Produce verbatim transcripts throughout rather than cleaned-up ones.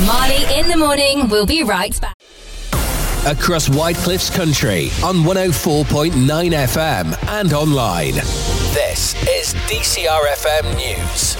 Marley in the morning. We'll be right back. Across White Cliffs Country on one oh four point nine F M and online. This is D C R F M News.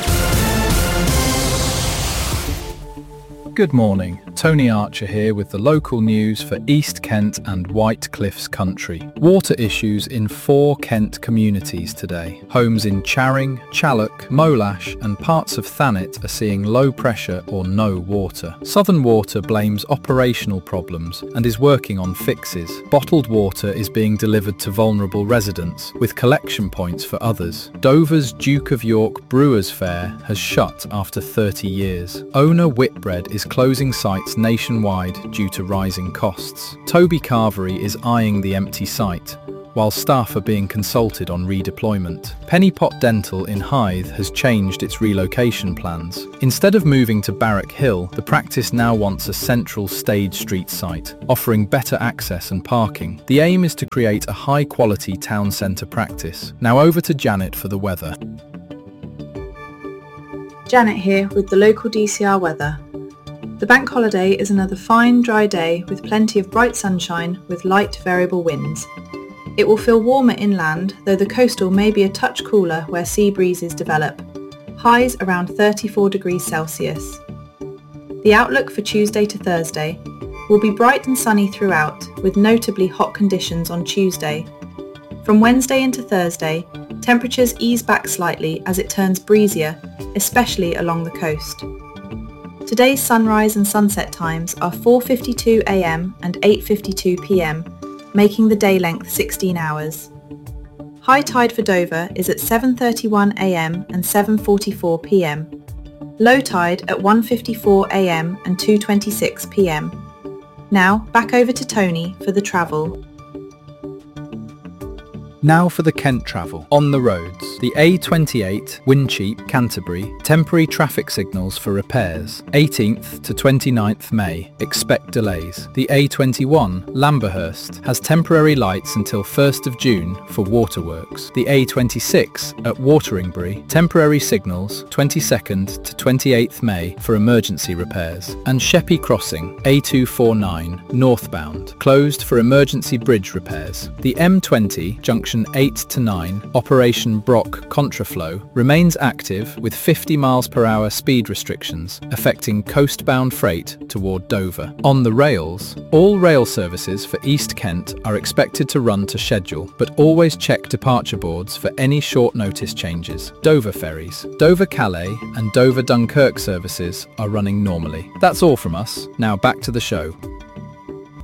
Good morning, Tony Archer here with the local news for East Kent and White Cliffs Country. Water issues in four Kent communities today. Homes in Charing, Challock, Molash and parts of Thanet are seeing low pressure or no water. Southern Water blames operational problems and is working on fixes. Bottled water is being delivered to vulnerable residents, with collection points for others. Dover's Duke of York Brewers Fair has shut after thirty years. Owner Whitbread is closing sites nationwide due to rising costs. Toby Carvery is eyeing the empty site, while staff are being consulted on redeployment. Pennypot Dental in Hythe has changed its relocation plans. Instead of moving to Barrack Hill, the practice now wants a central Stage Street site, offering better access and parking. The aim is to create a high-quality town centre practice. Now over to Janet for the weather. Janet here with the local D C R weather. The bank holiday is another fine, dry day with plenty of bright sunshine with light variable winds. It will feel warmer inland, though the coastal may be a touch cooler where sea breezes develop. Highs around thirty-four degrees Celsius. The outlook for Tuesday to Thursday will be bright and sunny throughout, with notably hot conditions on Tuesday. From Wednesday into Thursday, temperatures ease back slightly as it turns breezier, especially along the coast. Today's sunrise and sunset times are four fifty-two a m and eight fifty-two p m, making the day length sixteen hours. High tide for Dover is at seven thirty-one a m and seven forty-four p m. Low tide at one fifty-four a m and two twenty-six p m. Now back over to Tony for the travel. Now for the Kent travel. On the roads, the A twenty-eight, Wincheap, Canterbury, temporary traffic signals for repairs. eighteenth to twenty-ninth May, expect delays. The A twenty-one, Lamberhurst, has temporary lights until first of June for waterworks. The A twenty-six, at Wateringbury, temporary signals twenty-second to twenty-eighth May for emergency repairs. And Sheppey Crossing, A two forty-nine, northbound, closed for emergency bridge repairs. The M twenty, junction eight to nine, Operation Brock Contraflow, remains active with fifty miles per hour speed restrictions affecting coastbound freight toward Dover. On the rails, all rail services for East Kent are expected to run to schedule, but always check departure boards for any short notice changes. Dover ferries, Dover Calais and Dover Dunkirk services are running normally. That's all from us. Now back to the show.